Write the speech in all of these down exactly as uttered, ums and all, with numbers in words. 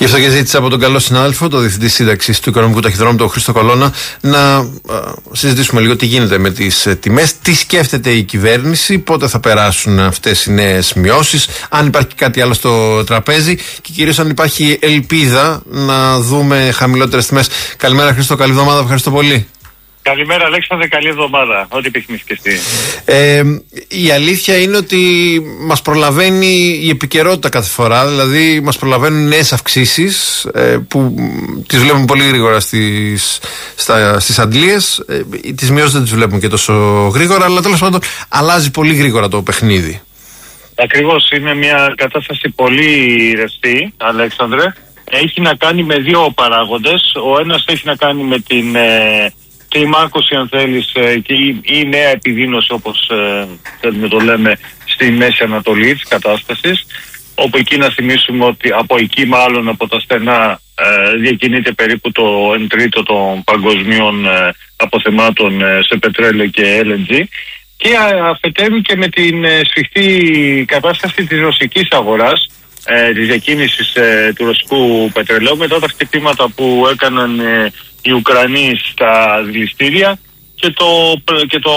Γι' αυτό και ζήτησα από τον καλό συνάδελφο, τον Διευθυντή Σύνταξης του Οικονομικού Ταχυδρόμου, τον Χρήστο Κολώνα, να α, συζητήσουμε λίγο τι γίνεται με τις τιμές, τι σκέφτεται η κυβέρνηση, πότε θα περάσουν αυτές οι νέες μειώσεις, αν υπάρχει κάτι άλλο στο τραπέζι και κυρίως αν υπάρχει ελπίδα να δούμε χαμηλότερες τιμές. Καλημέρα Χρήστο, καλή εβδομάδα, ευχαριστώ πολύ. Καλημέρα Αλέξανδρε, καλή εβδομάδα, ό,τι επιθυμείς και εσύ. Ε, η αλήθεια είναι ότι μας προλαβαίνει η επικαιρότητα κάθε φορά, δηλαδή μας προλαβαίνουν νέες αυξήσεις ε, που τις βλέπουμε πολύ γρήγορα στις, στα, στις αντλίες, ε, τις μειώσεις δεν τις βλέπουμε και τόσο γρήγορα, αλλά τέλος πάντων αλλάζει πολύ γρήγορα το παιχνίδι. Ακριβώς, είναι μια κατάσταση πολύ ρευστή, Αλέξανδρε. Έχει να κάνει με δύο παράγοντες. Ο ένας έχει να κάνει με την ε, κλιμάκωση, αν θέλεις, ε, και η, η νέα επιδείνωση, όπως ε, θέλουμε το λέμε, στη Μέση Ανατολή της κατάστασης, όπου εκεί να θυμίσουμε ότι από εκεί, μάλλον από τα στενά, ε, διακινείται περίπου το εν τρίτο των παγκοσμίων ε, αποθεμάτων ε, σε πετρέλαιο και ελ εν τζι, και αφετέρου και με την ε, σφιχτή κατάσταση της ρωσικής αγοράς, ε, της διακίνησης ε, του ρωσικού πετρελαίου, μετά τα χτυπήματα που έκαναν ε, οι Ουκρανοί στα δηληστήρια και το, και το,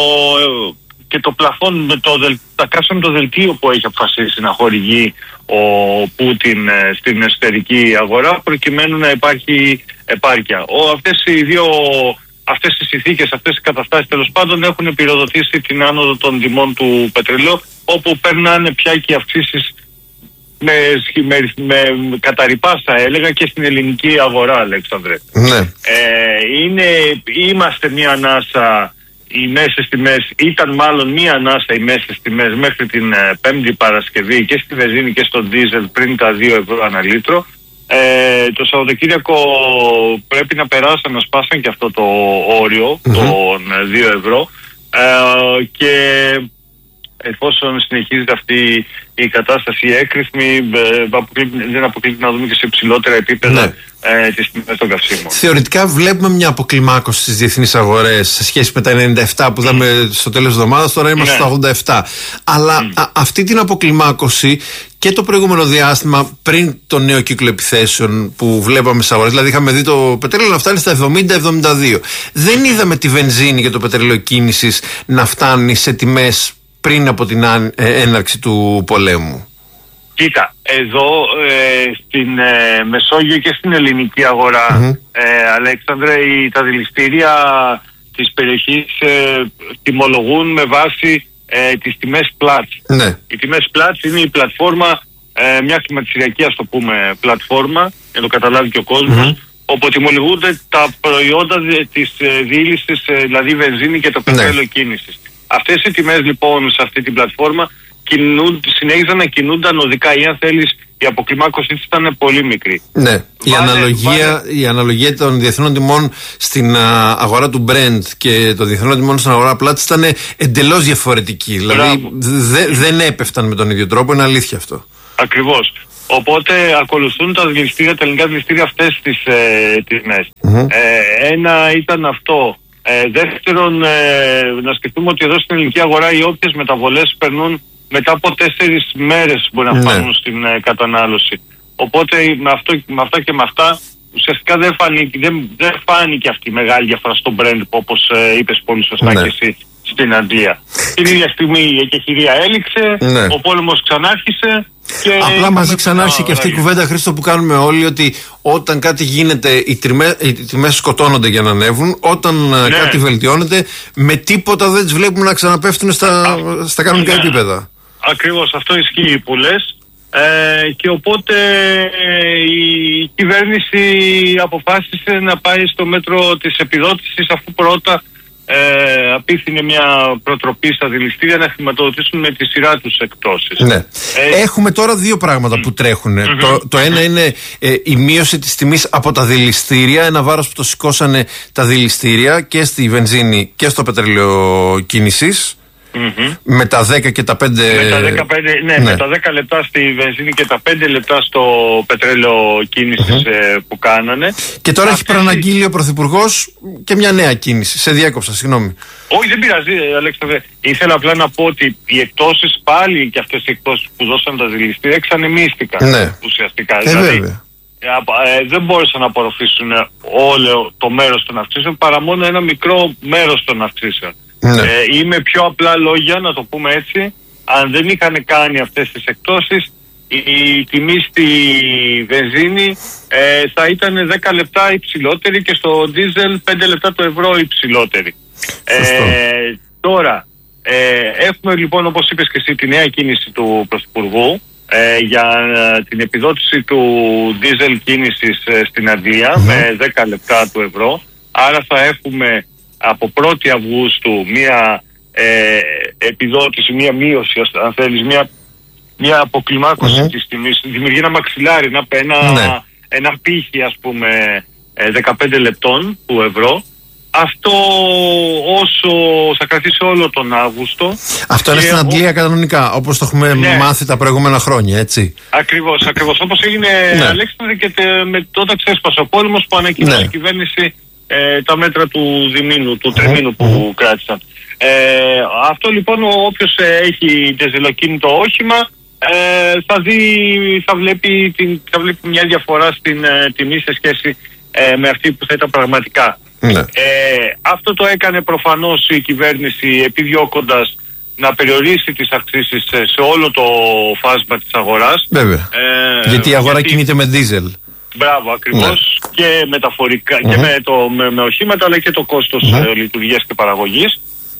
και το πλαφόν, το, τα κάσαμε το δελτίο που έχει αποφασίσει να χορηγεί ο Πούτιν ε, στην εσωτερική αγορά, προκειμένου να υπάρχει επάρκεια. Ο, αυτές οι δύο Αυτές οι συνθήκες, αυτές οι καταστάσεις τέλος πάντων έχουν πυροδοτήσει την άνοδο των τιμών του πετρελαίου, όπου περνάνε πια και οι αυξήσεις με, με, με καταρρυπά, θα έλεγα, και στην ελληνική αγορά, Αλέξανδρε. Ναι. Ε, είναι, είμαστε μια ανάσα, οι μέσες τιμές, ήταν μάλλον μια ανάσα οι μέσες τιμές μέχρι την ε, Πέμπτη Παρασκευή και στη βενζίνη και στο ντίζελ πριν τα δύο ευρώ ανά λίτρο. Ε, το Σαββατοκύριακο πρέπει να περάσαν, να σπάσαν και αυτό το όριο mm-hmm. των δύο ευρώ, ε, και εφόσον συνεχίζεται αυτή η κατάσταση έκρηθμη, ε, δεν αποκλείται να δούμε και σε υψηλότερα επίπεδα ναι. ε, τις τιμές των καυσίμων. Θεωρητικά βλέπουμε μια αποκλιμάκωση στις διεθνείς αγορές σε σχέση με τα ενενήντα επτά που είδαμε mm. στο τέλος της εβδομάδας, τώρα είμαστε ναι. στα ογδόντα επτά. Αλλά mm. α, αυτή την αποκλιμάκωση και το προηγούμενο διάστημα πριν το νέο κύκλο επιθέσεων που βλέπαμε στις αγορές, δηλαδή είχαμε δει το πετρέλαιο να φτάνει στα εβδομήντα εβδομήντα δύο. Δεν είδαμε τη βενζίνη και το πετρέλαιο κίνησης να φτάνει σε τιμές πριν από την έναρξη του πολέμου. Κοίτα, εδώ ε, στην ε, Μεσόγειο και στην ελληνική αγορά, mm-hmm. ε, Αλέξανδρε, οι, τα δηληστήρια της περιοχής ε, τιμολογούν με βάση ε, τις τιμές πλάτς. Ναι. Οι τιμές πλάτς είναι η πλατφόρμα, ε, μια χρηματιστηριακή, ας το πούμε, πλατφόρμα, για να το καταλάβει και ο κόσμος, mm-hmm. όπου τιμολογούνται τα προϊόντα της ε, διήλυσης, ε, δηλαδή βενζίνη και το πετρέλαιο ναι. κίνησης. Αυτές οι τιμές λοιπόν σε αυτή την πλατφόρμα κινούν, συνέχιζαν να κινούνταν οδικά, ή αν θέλεις η αποκλιμάκωσή της ήταν πολύ μικρή. Ναι, βάλε, η, αναλογία, βάλε... η αναλογία των διεθνών τιμών στην α, αγορά του Brent και των διεθνών τιμών στην αγορά πλάτης ήταν εντελώς διαφορετική. Δηλαδή δε, δεν έπεφταν με τον ίδιο τρόπο, είναι αλήθεια αυτό. Ακριβώς. Οπότε ακολουθούν τα δηληστήρια, τα ελληνικά δηληστήρια αυτές τις ε, τιμές. Mm-hmm. Ε, ένα ήταν αυτό. Ε, δεύτερον, ε, να σκεφτούμε ότι εδώ στην ελληνική αγορά οι όποιες μεταβολές περνούν μετά από τέσσερις μέρες μπορεί να φτάνουν ναι. στην ε, κατανάλωση. Οπότε με, αυτό, με αυτά και με αυτά ουσιαστικά δεν φάνηκε, δεν, δεν φάνηκε αυτή η μεγάλη διαφορά στο brand που, όπως ε, είπες πολύ σωστά ναι. και εσύ, στην Αγγλία. Την ίδια στιγμή η εκεχηρία έληξε, ναι. ο πόλεμος ξανάρχισε. Και απλά μαζί ξανάρχισε και αυτή η κουβέντα, Χρήστο, που κάνουμε όλοι, ότι όταν κάτι γίνεται οι, τιμέ, οι τιμές σκοτώνονται για να ανέβουν, όταν ναι. κάτι βελτιώνεται με τίποτα δεν τις βλέπουμε να ξαναπέφτουν στα, Α, στα κανονικά ναι. επίπεδα. Ακριβώς, αυτό ισχύει που λες, ε, και οπότε ε, η κυβέρνηση αποφάσισε να πάει στο μέτρο της επιδότησης, αφού πρώτα Ε, απίθυνε μια προτροπή στα δηληστήρια να χρηματοδοτήσουν με τη σειρά τους εκτόσεις. Ναι. Ε, Έχουμε τώρα δύο πράγματα mm. που τρέχουν. Mm-hmm. Το, το ένα είναι ε, η μείωση της τιμής από τα δηληστήρια, ένα βάρος που το σηκώσανε τα δηληστήρια και στη βενζίνη και στο πετρέλαιο κίνησης. Mm-hmm. Με τα δέκα και τα πέντε. Με τα δεκαπέντε, ναι, ναι. με τα δέκα λεπτά στη βενζίνη και τα πέντε λεπτά στο πετρέλαιο κίνησης mm-hmm. ε, που κάνανε. Και τώρα Αυτή... έχει προαναγγείλει ο Πρωθυπουργός και μια νέα κίνηση. Σε διάκοψα, συγγνώμη. Όχι, δεν πειράζει, Αλέξανδρε. Ήθελα απλά να πω ότι οι εκτόσεις, πάλι και αυτές οι εκτόσεις που δώσαν τα δηληστήρια, εξανεμίστηκαν. Ναι. Ουσιαστικά. Ε, δηλαδή, βέβαια. ε, δεν μπόρεσαν να απορροφήσουν όλο το μέρος των αυξήσεων, παρά μόνο ένα μικρό μέρος των αυξήσεων. Ναι. Ε, ή με πιο απλά λόγια, να το πούμε έτσι, αν δεν είχαν κάνει αυτές τις εκπτώσεις, η τιμή στη βενζίνη ε, θα ήταν δέκα λεπτά υψηλότερη και στο ντίζελ πέντε λεπτά το ευρώ υψηλότερη. Ε, τώρα, ε, έχουμε λοιπόν, όπως είπες και εσύ, τη νέα κίνηση του Πρωθυπουργού ε, για ε, την επιδότηση του ντίζελ κίνησης ε, στην Αγγλία mm-hmm. με δέκα λεπτά του ευρώ. Άρα θα έχουμε από πρώτη Αυγούστου μία ε, επιδότηση, μία μείωση, αν θέλεις, μία μια αποκλιμάκωση mm-hmm. της τιμής, δημιουργεί ένα μαξιλάρι, ένα, ένα, ναι. ένα πύχη, ας πούμε, δεκαπέντε λεπτών του ευρώ. Αυτό όσο θα κρατήσει όλο τον Αύγουστο. Αυτό είναι στην Αγγλία ο... κανονικά, όπως το έχουμε ναι. μάθει τα προηγούμενα χρόνια, έτσι. Ακριβώς, ακριβώς. Όπως έγινε, ναι. Αλέξανδρε, και τε, με, όταν ξέσπασε ο πόλεμος που ανακοίνωσε ναι. η κυβέρνηση ε, τα μέτρα του διμήνου, του τριμήνου mm-hmm. που mm-hmm. κράτησαν. Ε, αυτό λοιπόν, όποιος έχει διζελοκίνητο όχημα, Ε, θα, δει, θα, βλέπει την, θα βλέπει μια διαφορά στην ε, τιμή σε σχέση ε, με αυτή που θα ήταν πραγματικά. Ναι. Ε, αυτό το έκανε προφανώς η κυβέρνηση επιδιώκοντας να περιορίσει τις αυξήσεις σε, σε όλο το φάσμα της αγοράς. Βέβαια. Ε, γιατί η αγορά γιατί... κινείται με δίζελ. Μπράβο, ακριβώς. Ναι. Και μεταφορικά mm-hmm. και με, το, με, με οχήματα, αλλά και το κόστος mm-hmm. ε, λειτουργίας και παραγωγής.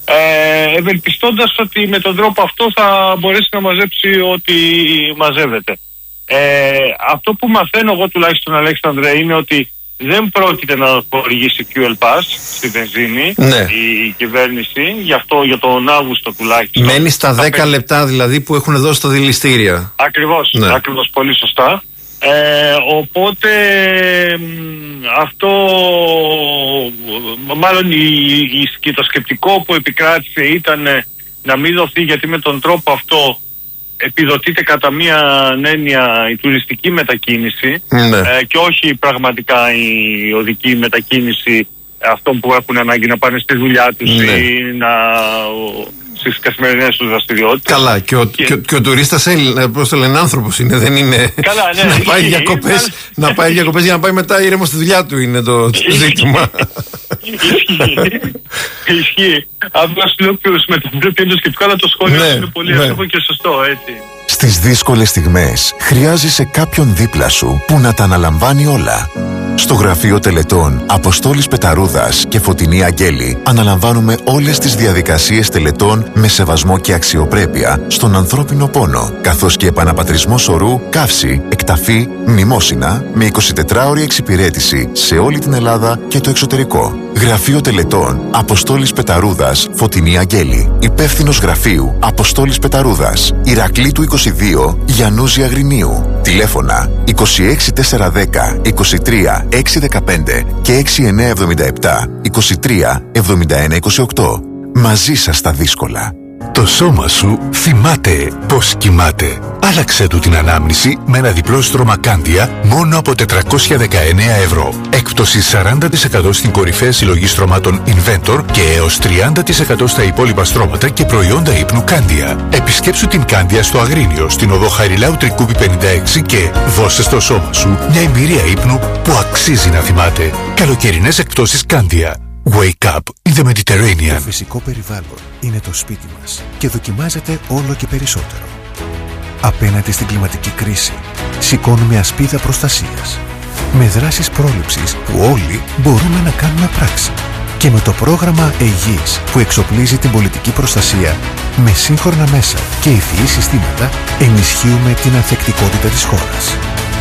Ε, ευελπιστώντας ότι με τον τρόπο αυτό θα μπορέσει να μαζέψει ό,τι μαζεύεται. Ε, αυτό που μαθαίνω εγώ τουλάχιστον, Αλέξανδρε, είναι ότι δεν πρόκειται να χορηγήσει fuel pass στη βενζίνη ναι. η, η κυβέρνηση, γι' αυτό για τον Αύγουστο τουλάχιστον. Μένει στα δέκα πέ... λεπτά δηλαδή που έχουν δώσει τα δηληστήρια. Ακριβώς, ναι. ακριβώς, πολύ σωστά. Ε, οπότε αυτό, μάλλον η, η, και το σκεπτικό που επικράτησε ήταν να μην δοθεί, γιατί με τον τρόπο αυτό επιδοτείται κατά μία έννοια η τουριστική μετακίνηση ναι. ε, και όχι πραγματικά η οδική μετακίνηση αυτών που έχουν ανάγκη να πάνε στη δουλειά τους ναι. ή να... στις καθημερινές τους δραστηριότητες. Καλά, και ο, και... Και, και ο τουρίστας Έλληνα, πώς το λένε, άνθρωπος είναι, δεν είναι. Καλά, ναι, να, πάει διακοπές, να πάει διακοπές για να πάει μετά ήρεμο στη δουλειά του είναι το, το ζήτημα. Ισχύει. Απλώς λέω με την πρώτη είναι το σκεπτικό, αλλά το σχόλιο ναι, είναι πολύ εύστοχο και σωστό, έτσι. Στις δύσκολες στιγμές χρειάζεσαι κάποιον δίπλα σου που να τα αναλαμβάνει όλα. Στο γραφείο τελετών Αποστόλης Πεταρούδας και Φωτεινή Αγγέλη αναλαμβάνουμε όλες τις διαδικασίες τελετών με σεβασμό και αξιοπρέπεια στον ανθρώπινο πόνο, καθώς και επαναπατρισμό σωρού, καύση, εκταφή, μνημόσυνα με εικοσιτετράωρη εξυπηρέτηση σε όλη την Ελλάδα και το εξωτερικό. Γραφείο τελετών Αποστόλης Πεταρούδας, Φωτεινή Αγγέλη. Υπεύθυνος γραφείου Αποστόλης Πεταρούδας, Ηρακλήτου είκοσι δύο, Γιαννούζη Αγρινίου. Τηλέφωνα είκοσι έξι τετρακόσια δέκα είκοσι τρία εξακόσια δεκαπέντε και έξι εννιά εβδομήντα επτά είκοσι τρία εβδομήντα ένα είκοσι οκτώ. Μαζί σας τα δύσκολα. Το σώμα σου θυμάται πως κοιμάται. Άλλαξε του την ανάμνηση με ένα διπλό στρώμα Κάντια μόνο από τετρακόσια δεκαεννέα ευρώ. Έκπτωση σαράντα τοις εκατό στην κορυφαία συλλογή στρωμάτων Inventor και έως τριάντα τοις εκατό στα υπόλοιπα στρώματα και προϊόντα ύπνου Κάντια. Επισκέψου την Κάντια στο Αγρίνιο, στην οδό Χαριλάου Τρικούπη πενήντα έξι και δώσε στο σώμα σου μια εμπειρία ύπνου που αξίζει να θυμάται. Καλοκαιρινές εκπτώσεις Κάντια. Wake up in the Mediterranean. Το φυσικό περιβάλλον είναι το σπίτι μας και δοκιμάζεται όλο και περισσότερο. Απέναντι στην κλιματική κρίση, σηκώνουμε ασπίδα προστασίας με δράσεις πρόληψης που όλοι μπορούμε να κάνουμε πράξη. Και με το πρόγραμμα Αιγής που εξοπλίζει την πολιτική προστασία με σύγχρονα μέσα και ηφιή συστήματα, ενισχύουμε την ανθεκτικότητα της χώρας.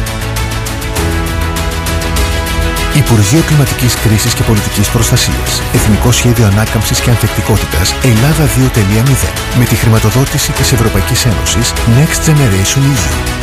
Υπουργείο Κλιματικής Κρίσης και Πολιτικής Προστασίας. Εθνικό Σχέδιο Ανάκαμψης και Ανθεκτικότητας Ελλάδα δύο τελεία μηδέν. Με τη χρηματοδότηση της Ευρωπαϊκής Ένωσης Next Generation ι γιου.